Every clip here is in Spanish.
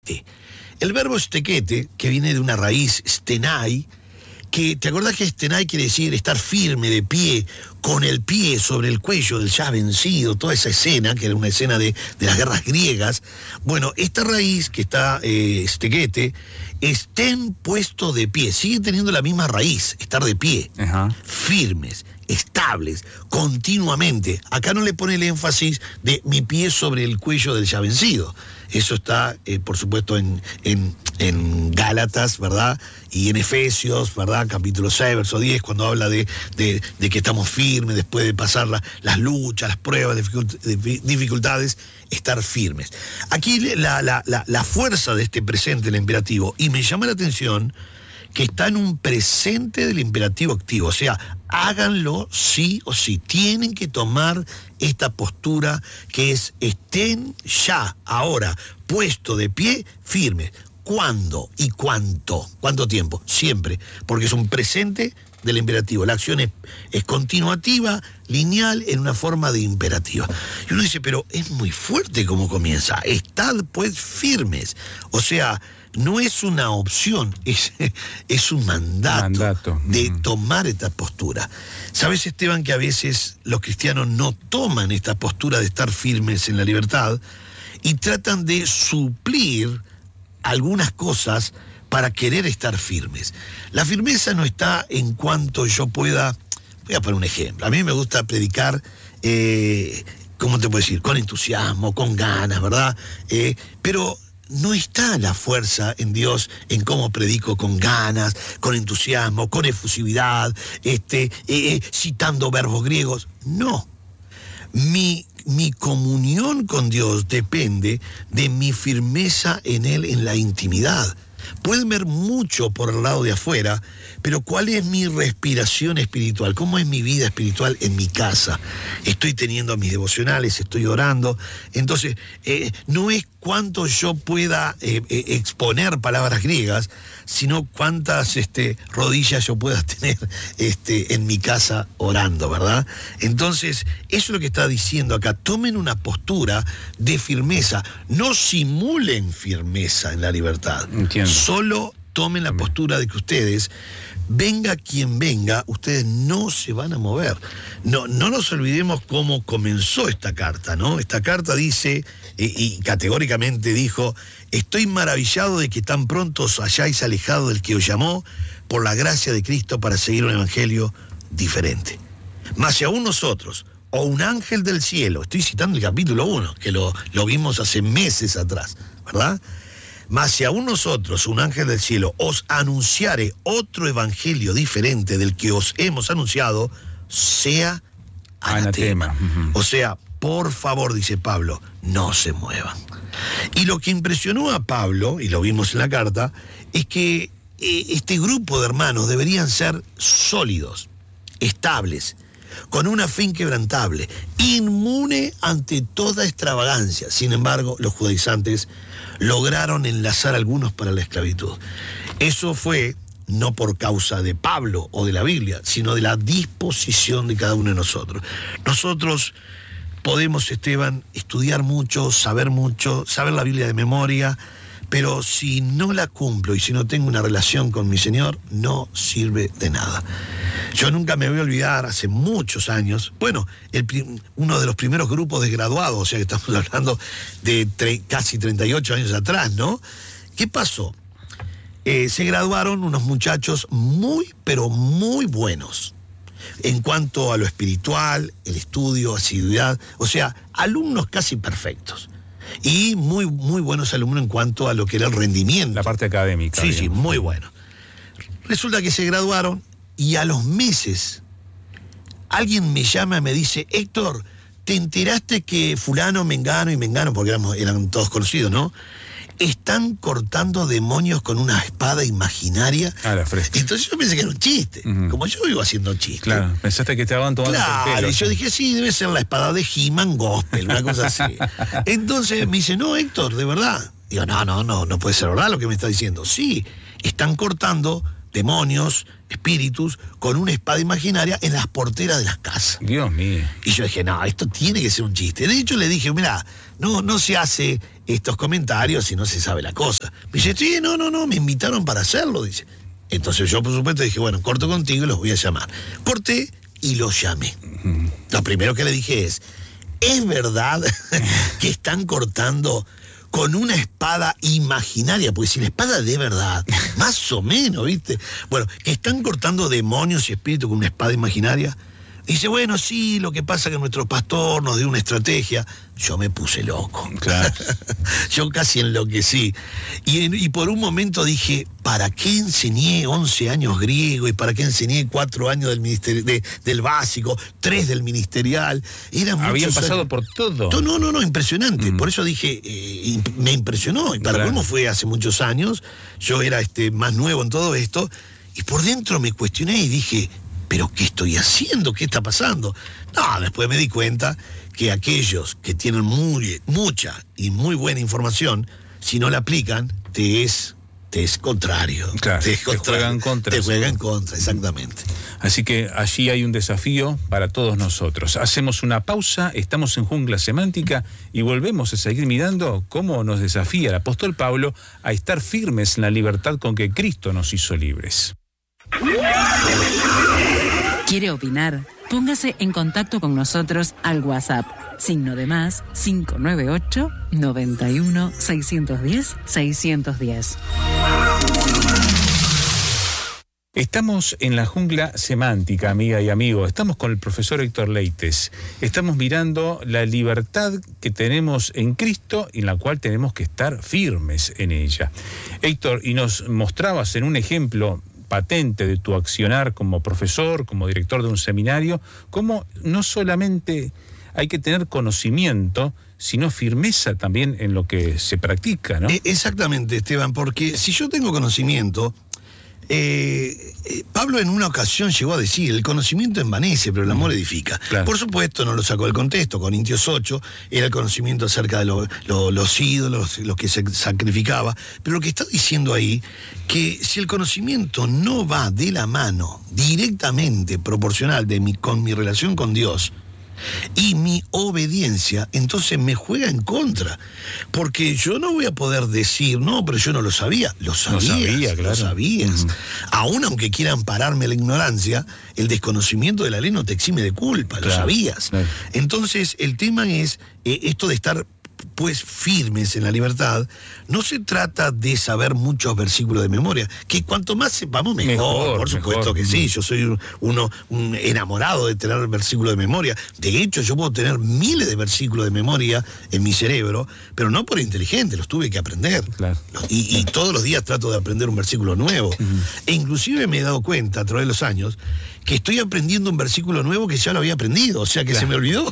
stequete. El verbo stequete, que viene de una raíz stenai, que te acordás que stenai quiere decir estar firme, de pie, con el pie sobre el cuello del ya vencido, toda esa escena, que era una escena de las guerras griegas. Bueno, esta raíz que está stequete, estén puestos de pie, sigue teniendo la misma raíz, estar de pie, firmes, estables, continuamente. Acá no le pone el énfasis de mi pie sobre el cuello del ya vencido. Eso está, por supuesto, en Gálatas, ¿verdad? Y en Efesios, ¿verdad? Capítulo 6, verso 10, cuando habla de que estamos firmes después de pasar las luchas, las pruebas, dificultades, estar firmes. Aquí la fuerza de este presente, el imperativo, y me llama la atención que está en un presente del imperativo activo, o sea, háganlo sí o sí, tienen que tomar esta postura que es estén ya, ahora, puesto de pie, firmes. ¿Cuándo y cuánto? ¿Cuánto tiempo? Siempre, porque es un presente del imperativo. La acción es continuativa, lineal, en una forma de imperativa. Y uno dice, pero es muy fuerte como comienza. Estad pues firmes. O sea, no es una opción, es un mandato de tomar esta postura. ¿Sabes, Esteban, que a veces los cristianos no toman esta postura de estar firmes en la libertad y tratan de suplir algunas cosas para querer estar firmes? La firmeza no está en cuanto yo pueda. Voy a poner un ejemplo. A mí me gusta predicar, ¿cómo te puedo decir? Con entusiasmo, con ganas, ¿verdad? Pero no está la fuerza en Dios en cómo predico con ganas, con entusiasmo, con efusividad, citando verbos griegos. No. Mi comunión con Dios depende de mi firmeza en Él, en la intimidad. Pueden ver mucho por el lado de afuera, pero ¿cuál es mi respiración espiritual? ¿Cómo es mi vida espiritual en mi casa? Estoy teniendo mis devocionales, estoy orando. Entonces, no es cuánto yo pueda exponer palabras griegas, sino cuántas rodillas yo pueda tener en mi casa orando, ¿verdad? Entonces, eso es lo que está diciendo acá. Tomen una postura de firmeza. No simulen firmeza en la libertad. Entiendo. Solo tomen la postura de que ustedes, venga quien venga, ustedes no se van a mover. No nos olvidemos cómo comenzó esta carta, ¿no? Esta carta dice, y categóricamente dijo, estoy maravillado de que tan pronto os hayáis alejado del que os llamó por la gracia de Cristo para seguir un evangelio diferente. Mas si aún nosotros, o un ángel del cielo, estoy citando el capítulo 1, que lo vimos hace meses atrás, ¿verdad? Mas si aún nosotros, un ángel del cielo, os anunciare otro evangelio diferente del que os hemos anunciado, sea anatema. O sea, por favor, dice Pablo, no se muevan. Y lo que impresionó a Pablo, y lo vimos en la carta, es que este grupo de hermanos deberían ser sólidos, estables, con una fe inquebrantable, inmune ante toda extravagancia. Sin embargo, los judaizantes lograron enlazar a algunos para la esclavitud. Eso fue no por causa de Pablo o de la Biblia, sino de la disposición de cada uno de nosotros. Nosotros podemos, Esteban, estudiar mucho, saber la Biblia de memoria, pero si no la cumplo y si no tengo una relación con mi Señor, no sirve de nada. Yo nunca me voy a olvidar, hace muchos años, bueno, uno de los primeros grupos de graduados, o sea que estamos hablando de casi 38 años atrás, ¿no? ¿Qué pasó? Se graduaron unos muchachos muy, pero muy buenos en cuanto a lo espiritual, el estudio, asiduidad, o sea, alumnos casi perfectos. Y muy, muy buenos alumnos en cuanto a lo que era el rendimiento. La parte académica. Sí, muy bueno. Resulta que se graduaron y a los meses alguien me llama y me dice, Héctor, ¿te enteraste que fulano, mengano y mengano, porque eran todos conocidos, ¿no? Están cortando demonios con una espada imaginaria. Ah, la fresca. Entonces yo pensé que era un chiste, como yo vivo haciendo chistes. Claro, pensaste que estaban tomando Claro, y yo dije, sí, debe ser la espada de He-Man Gospel, una cosa así. Entonces me dice, no, Héctor, de verdad. Digo, no puede ser verdad lo que me está diciendo. Sí, están cortando demonios, espíritus, con una espada imaginaria en las porteras de las casas. Dios mío. Y yo dije, no, esto tiene que ser un chiste. De hecho, le dije, mira, no se hace estos comentarios si no se sabe la cosa. Me dice, sí, no, me invitaron para hacerlo, dice. Entonces yo, por supuesto, dije, bueno, corto contigo y los voy a llamar. Corté y los llamé. Lo primero que le dije ¿es verdad que están cortando con una espada imaginaria? Pues si la espada de verdad, más o menos, ¿viste? Bueno, que están cortando demonios y espíritus con una espada imaginaria. Dice, bueno, sí, lo que pasa es que nuestro pastor nos dio una estrategia. Yo me puse loco. Claro. Yo casi enloquecí. Y por un momento dije, ¿para qué enseñé 11 años griego? ¿Y para qué enseñé 4 años del básico, 3 del ministerial? Habían pasado por todo. No, impresionante. Por eso dije, me impresionó. Y para cómo fue hace muchos años, yo era más nuevo en todo esto, y por dentro me cuestioné y dije, ¿pero qué estoy haciendo? ¿Qué está pasando? No, después me di cuenta que aquellos que tienen mucha y muy buena información, si no la aplican, te es contrario. Claro, te juegan contra. Te juegan contra, exactamente. Así que allí hay un desafío para todos nosotros. Hacemos una pausa, estamos en Jungla Semántica y volvemos a seguir mirando cómo nos desafía el apóstol Pablo a estar firmes en la libertad con que Cristo nos hizo libres. ¿Quiere opinar? Póngase en contacto con nosotros al WhatsApp, +, 598 91 610 610. Estamos en la Jungla Semántica, amiga y amigo. Estamos con el profesor Héctor Leites. Estamos mirando la libertad que tenemos en Cristo y en la cual tenemos que estar firmes en ella. Héctor, y nos mostrabas en un ejemplo patente de tu accionar como profesor, como director de un seminario, cómo no solamente hay que tener conocimiento, sino firmeza también en lo que se practica, ¿no? Exactamente, Esteban, porque si yo tengo conocimiento, Pablo en una ocasión llegó a decir, el conocimiento envanece, pero el amor edifica. Claro. Por supuesto, no lo sacó del contexto. Corintios 8 era el conocimiento acerca de los ídolos, lo que se sacrificaba. Pero lo que está diciendo ahí, que si el conocimiento no va de la mano, directamente proporcional con mi relación con Dios, y mi obediencia, entonces me juega en contra, porque yo no voy a poder decir, no, pero yo no lo sabía. Lo sabías, claro. Lo sabías. Aún aunque quieran pararme la ignorancia, el desconocimiento de la ley no te exime de culpa, lo sabías. Claro. Entonces el tema es esto de estar pues firmes en la libertad. No se trata de saber muchos versículos de memoria, que cuanto más sepamos mejor, por supuesto que sí. Yo soy un enamorado de tener versículos de memoria. De hecho, yo puedo tener miles de versículos de memoria en mi cerebro, pero no por inteligente, los tuve que aprender. Claro. Y todos los días trato de aprender un versículo nuevo. E inclusive me he dado cuenta a través de los años que estoy aprendiendo un versículo nuevo que ya lo había aprendido, o sea que se me olvidó.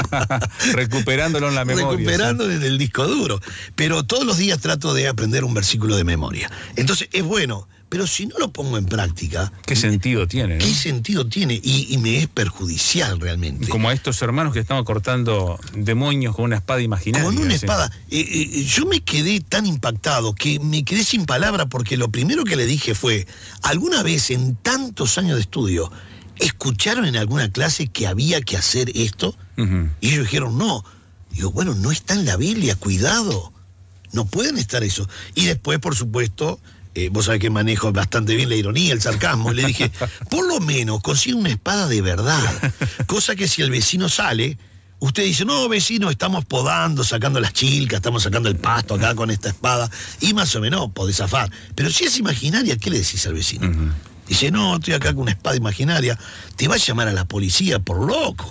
Recuperándolo en la memoria. Recuperándolo en el disco duro. Pero todos los días trato de aprender un versículo de memoria. Entonces es bueno, pero si no lo pongo en práctica... ¿Qué sentido tiene? ¿Qué ¿no? sentido tiene? Y me es perjudicial realmente. Como a estos hermanos que estaban cortando demonios con una espada imaginaria. Con una ¿sí? espada. Yo me quedé tan impactado que me quedé sin palabra, porque lo primero que le dije fue, ¿alguna vez en tantos años de estudio escucharon en alguna clase que había que hacer esto? Y ellos dijeron, no. Digo, bueno, no está en la Biblia, cuidado. No pueden estar eso. Y después, por supuesto, vos sabés que manejo bastante bien la ironía, el sarcasmo. Le dije, por lo menos consigue una espada de verdad. Cosa que si el vecino sale, usted dice, no, vecino, estamos podando, sacando las chilcas, estamos sacando el pasto acá con esta espada. Y más o menos podés zafar. Pero si es imaginaria, ¿qué le decís al vecino? Dice, no, estoy acá con una espada imaginaria. Te va a llamar a la policía por loco.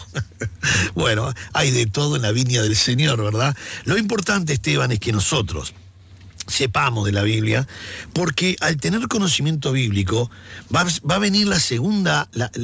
Bueno, hay de todo en la viña del Señor, ¿verdad? Lo importante, Esteban, es que nosotros sepamos de la Biblia, porque al tener conocimiento bíblico va a venir la segunda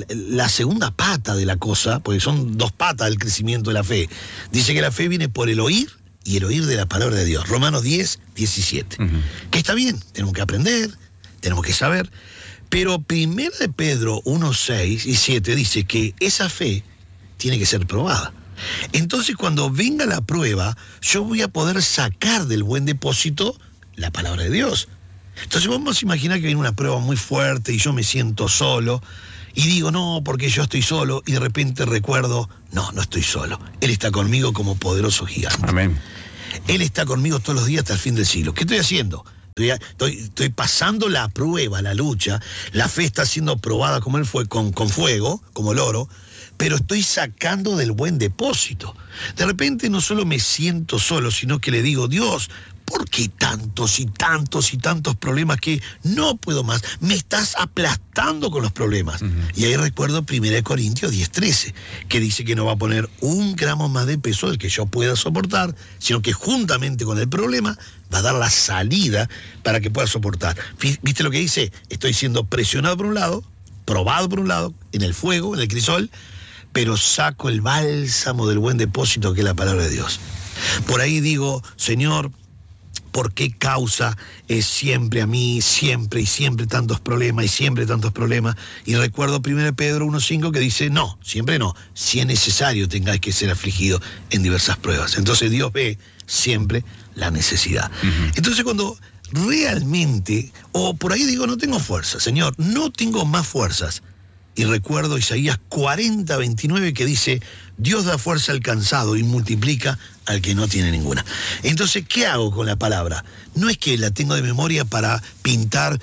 pata de la cosa, porque son dos patas del crecimiento de la fe. Dice que la fe viene por el oír, y el oír de la palabra de Dios. Romanos 10, 17. Que está bien, tenemos que aprender, tenemos que saber. Pero 1 de Pedro 1, 6 y 7 dice que esa fe tiene que ser probada. Entonces, cuando venga la prueba, yo voy a poder sacar del buen depósito la palabra de Dios. Entonces vamos a imaginar que viene una prueba muy fuerte y yo me siento solo y digo, no, porque yo estoy solo, y de repente recuerdo, no estoy solo. Él está conmigo como poderoso gigante. Amén. Él está conmigo todos los días hasta el fin del siglo. ¿Qué estoy haciendo? Estoy pasando la prueba, la lucha. La fe está siendo probada como él fue, con fuego, como el oro, pero estoy sacando del buen depósito. De repente no solo me siento solo, sino que le digo, Dios, ¿por qué tantos y tantos y tantos problemas que no puedo más? Me estás aplastando con los problemas. Y ahí recuerdo 1 Corintios 10:13, que dice que no va a poner 1 gramo más de peso del que yo pueda soportar, sino que juntamente con el problema va a dar la salida para que pueda soportar. ¿Viste lo que dice? Estoy siendo presionado por un lado, probado por un lado, en el fuego, en el crisol, pero saco el bálsamo del buen depósito que es la palabra de Dios. Por ahí digo, Señor, ¿por qué causa es siempre a mí, siempre y siempre tantos problemas y siempre tantos problemas? Y recuerdo 1 Pedro 1:5 que dice, no, siempre no, si es necesario tengáis que ser afligido en diversas pruebas. Entonces Dios ve siempre la necesidad. Entonces cuando realmente, o por ahí digo, no tengo fuerza, Señor, no tengo más fuerzas. Y recuerdo Isaías 40:29 que dice, Dios da fuerza al cansado y multiplica al que no tiene ninguna. Entonces, ¿qué hago con la palabra? No es que la tengo de memoria para pintar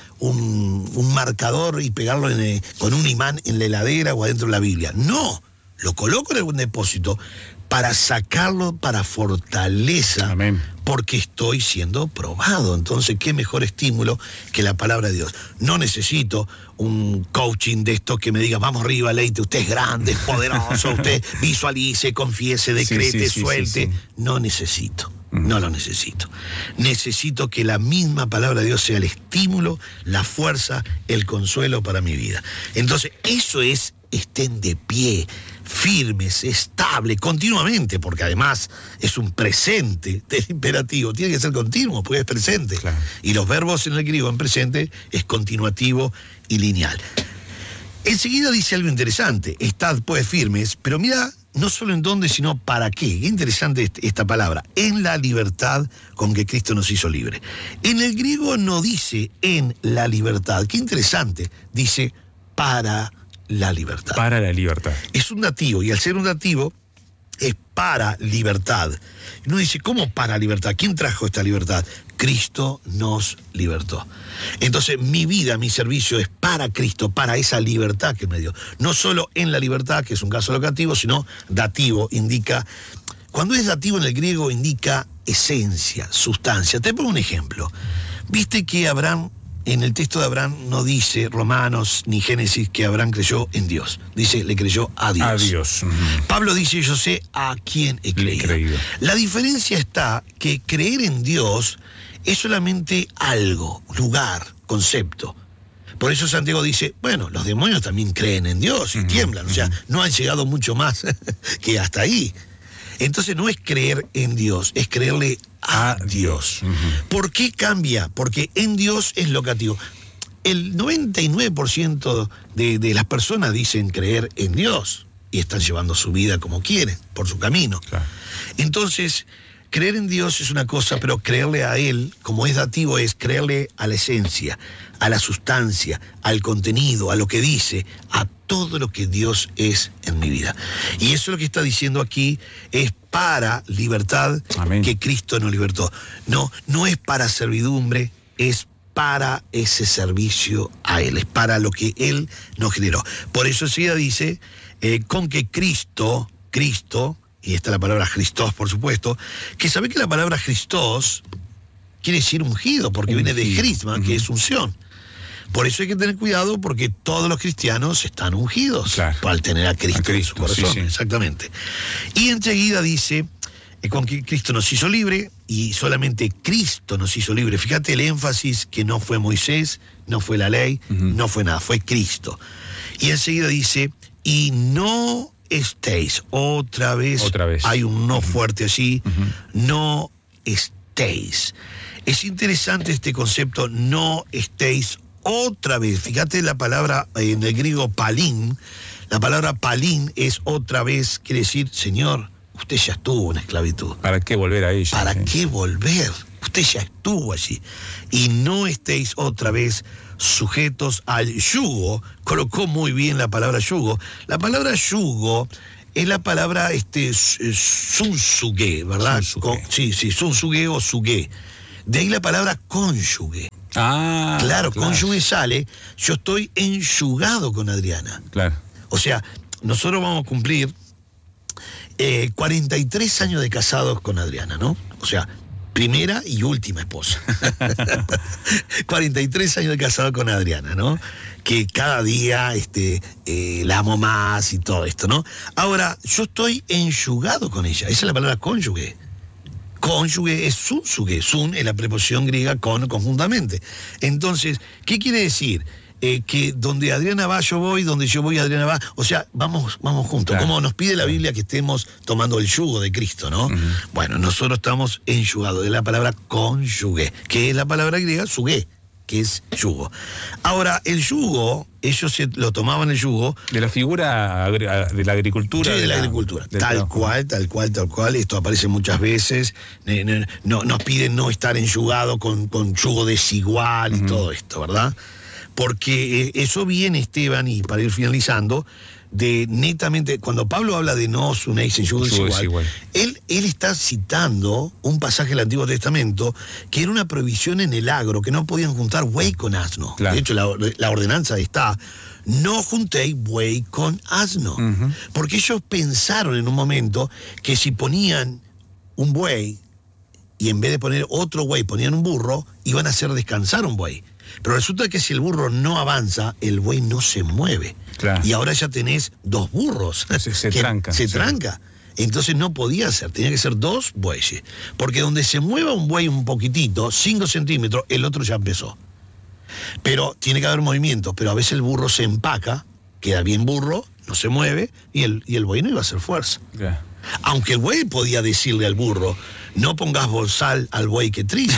un marcador y pegarlo con un imán en la heladera o adentro de la Biblia. No, lo coloco en el buen depósito para sacarlo para fortaleza. Amén. Porque estoy siendo probado. Entonces, ¿qué mejor estímulo que la palabra de Dios? No necesito un coaching de esto que me diga, vamos arriba, Leite, usted es grande, es poderoso, usted visualice, confiese, decrete, suelte. Sí. No necesito, no lo necesito. Necesito que la misma palabra de Dios sea el estímulo, la fuerza, el consuelo para mi vida. Entonces, eso es, estén de pie, firmes, estable, continuamente, porque además es un presente del imperativo, tiene que ser continuo, porque es presente. Claro. Y los verbos en el griego en presente es continuativo y lineal. Enseguida dice algo interesante, estad pues firmes, pero mira, no solo en dónde, sino para qué. Qué interesante esta palabra, en la libertad con que Cristo nos hizo libre. En el griego no dice en la libertad, qué interesante, dice para la libertad. Para la libertad. Es un dativo, y al ser un dativo, es para libertad. Uno dice, ¿cómo para libertad? ¿Quién trajo esta libertad? Cristo nos libertó. Entonces, mi vida, mi servicio es para Cristo, para esa libertad que me dio. No solo en la libertad, que es un caso locativo, sino dativo, indica... Cuando es dativo en el griego, indica esencia, sustancia. Te pongo un ejemplo. Viste que Abraham... En el texto de Abraham no dice Romanos ni Génesis que Abraham creyó en Dios. Dice, le creyó a Dios. A Dios. Pablo dice, yo sé a quién he creído. La diferencia está que creer en Dios es solamente algo, lugar, concepto. Por eso Santiago dice, bueno, los demonios también creen en Dios y tiemblan. O sea, no han llegado mucho más que hasta ahí. Entonces no es creer en Dios, es creerle a Dios. ¿Por qué cambia? Porque en Dios es locativo. El 99% de las personas dicen creer en Dios y están llevando su vida como quieren, por su camino. Claro. Entonces, creer en Dios es una cosa, pero creerle a Él, como es dativo, es creerle a la esencia, a la sustancia, al contenido, a lo que dice, a todo lo que Dios es en mi vida. Y eso es lo que está diciendo aquí, es para libertad. Amén. Que Cristo nos libertó. No es para servidumbre, es para ese servicio a Él, es para lo que Él nos generó. Por eso enseguida dice, con que Cristo, y está la palabra Christos, por supuesto, que sabe que la palabra Christos quiere decir ungido, porque viene de crisma, que es unción. Por eso hay que tener cuidado, porque todos los cristianos están ungidos, claro, al tener a Cristo en su corazón. Sí. Exactamente. Y enseguida dice, con que Cristo nos hizo libre, y solamente Cristo nos hizo libre. Fíjate el énfasis que no fue Moisés, no fue la ley, no fue nada, fue Cristo. Y enseguida dice, y no estéis, otra vez hay un no fuerte allí, no estéis. Es interesante este concepto, no estéis otra vez. Fíjate la palabra en el griego palín. La palabra palín es otra vez, quiere decir, Señor, usted ya estuvo en esclavitud. ¿Para qué volver a ella? ¿Para qué volver? Usted ya estuvo allí. Y no estéis otra vez sujetos al yugo. Colocó muy bien la palabra yugo. La palabra yugo es la palabra sunsuge, ¿verdad? Sí, sunsuge o suge. De ahí la palabra cónyuge. Claro, cónyuge sale, yo estoy enyugado con Adriana. Claro. O sea, nosotros vamos a cumplir 43 años de casados con Adriana, ¿no? O sea, primera y última esposa. 43 años de casado con Adriana, ¿no? Que cada día la amo más y todo esto, ¿no? Ahora, yo estoy enyugado con ella. Esa es la palabra cónyuge. Cónyuge es sunsuge. Sun es la preposición griega con conjuntamente. Entonces, ¿qué quiere decir? Que donde Adriana va, yo voy, donde yo voy, Adriana va. O sea, vamos juntos. Claro. Como nos pide la Biblia que estemos tomando el yugo de Cristo, ¿no? Bueno, nosotros estamos enyugados de la palabra cónyuge, que es la palabra griega suge, que es yugo. Ahora, el yugo, ellos lo tomaban el yugo De la figura de la agricultura. sí, de la agricultura. Tal cual. Esto aparece muchas veces. Nos piden no estar enyugado con yugo desigual y todo esto, ¿verdad? Porque eso viene, Esteban, y para ir finalizando, de netamente, cuando Pablo habla de no os unéis en yugo desigual, él está citando un pasaje del Antiguo Testamento que era una prohibición en el agro, que no podían juntar buey con asno. Claro. De hecho, la ordenanza está: no juntéis buey con asno. Porque ellos pensaron en un momento que si ponían un buey y en vez de poner otro buey ponían un burro, iban a hacer descansar un buey. Pero resulta que si el burro no avanza, el buey no se mueve. Claro. Y ahora ya tenés dos burros. Se trancan. Se tranca. Entonces no podía ser, tenía que ser dos bueyes. Porque donde se mueva un buey un poquitito, 5 centímetros, el otro ya empezó. Pero tiene que haber movimiento. Pero a veces el burro se empaca, queda bien burro, no se mueve, y el buey no iba a hacer fuerza. Claro. Aunque el buey podía decirle al burro: no pongas bozal al buey que trilla.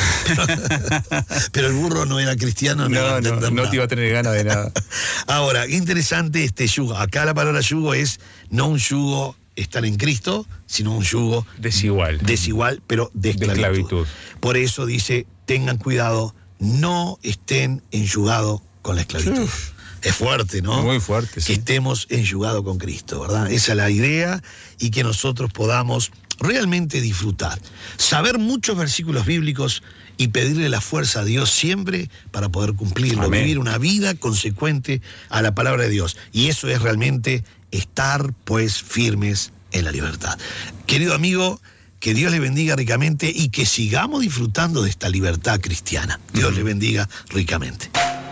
Pero el burro no era cristiano, no te iba a tener ganas de nada. Ahora, qué interesante este yugo. Acá la palabra yugo es no un yugo estar en Cristo, sino un yugo Desigual, pero de esclavitud. Por eso dice: tengan cuidado, no estén enyugados con la esclavitud. Es fuerte, ¿no? Muy fuerte, sí. Que estemos enyugados con Cristo, ¿verdad? Esa es la idea, y que nosotros podamos realmente disfrutar, saber muchos versículos bíblicos y pedirle la fuerza a Dios siempre para poder cumplirlo. Amén. Vivir una vida consecuente a la palabra de Dios. Y eso es realmente estar, pues, firmes en la libertad. Querido amigo, que Dios le bendiga ricamente y que sigamos disfrutando de esta libertad cristiana. Dios le bendiga ricamente.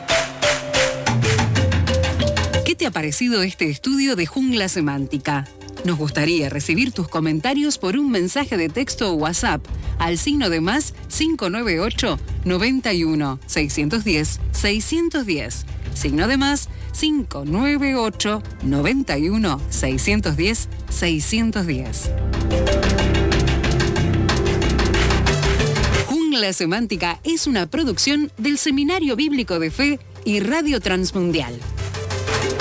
¿Qué te ha parecido este estudio de Jungla Semántica? Nos gustaría recibir tus comentarios por un mensaje de texto o WhatsApp al signo de más 598 91 610 610. Signo de más 598 91 610 610. Jungla Semántica es una producción del Seminario Bíblico de Fe y Radio Transmundial.